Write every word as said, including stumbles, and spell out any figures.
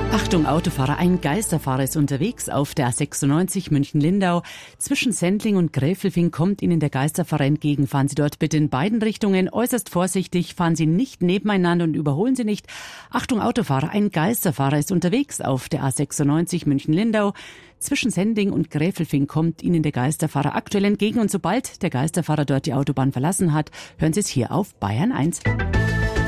Achtung Autofahrer, ein Geisterfahrer ist unterwegs auf der A sechsundneunzig München-Lindau. Zwischen Sendling und Gräfelfing kommt Ihnen der Geisterfahrer entgegen. Fahren Sie dort bitte in beiden Richtungen äußerst vorsichtig, fahren Sie nicht nebeneinander und überholen Sie nicht. Achtung Autofahrer, ein Geisterfahrer ist unterwegs auf der A sechsundneunzig München-Lindau. Zwischen Sendling und Gräfelfing kommt Ihnen der Geisterfahrer aktuell entgegen und sobald der Geisterfahrer dort die Autobahn verlassen hat, hören Sie es hier auf Bayern eins.